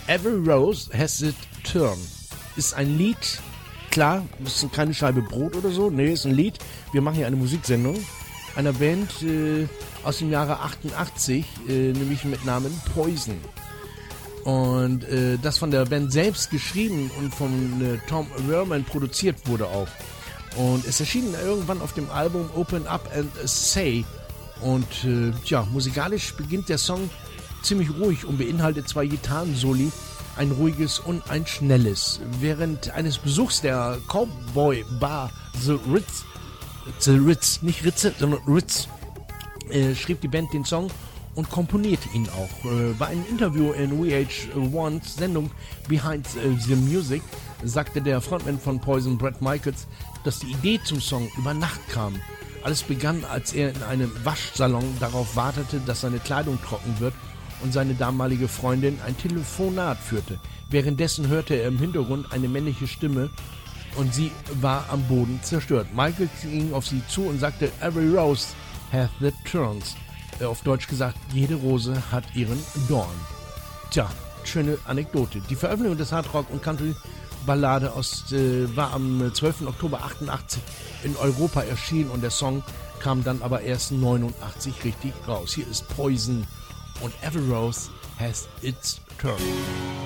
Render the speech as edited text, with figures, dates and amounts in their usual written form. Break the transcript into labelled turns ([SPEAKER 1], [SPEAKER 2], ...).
[SPEAKER 1] Every Rose Has Its Turn. Ist ein Lied, klar, ist keine Scheibe Brot oder so, nee, ist ein Lied. Wir machen hier eine Musiksendung einer Band aus dem Jahre 88, nämlich mit Namen Poison. Und das von der Band selbst geschrieben und von Tom Werman produziert wurde auch. Und es erschien irgendwann auf dem Album Open Up and Say. Und musikalisch beginnt der Song ziemlich ruhig und beinhaltet 2 Gitarrensoli, ein ruhiges und ein schnelles. Während eines Besuchs der Cowboy Bar The Ritz, nicht Ritze, sondern Ritz, schrieb die Band den Song und komponierte ihn auch. Bei einem Interview in VH1's Sendung Behind the Music sagte der Frontman von Poison, Bret Michaels, dass die Idee zum Song über Nacht kam. Alles begann, als er in einem Waschsalon darauf wartete, dass seine Kleidung trocken wird und seine damalige Freundin ein Telefonat führte. Währenddessen hörte er im Hintergrund eine männliche Stimme und sie war am Boden zerstört. Michael ging auf sie zu und sagte, Every Rose hath the Thorns. Auf Deutsch gesagt, jede Rose hat ihren Dorn. Tja, schöne Anekdote. Die Veröffentlichung des Hardrock- und Country-Ballade war am 12. Oktober 88 in Europa erschienen und der Song kam dann aber erst 89 richtig raus. Hier ist Poison und Every Rose Has Its Turn.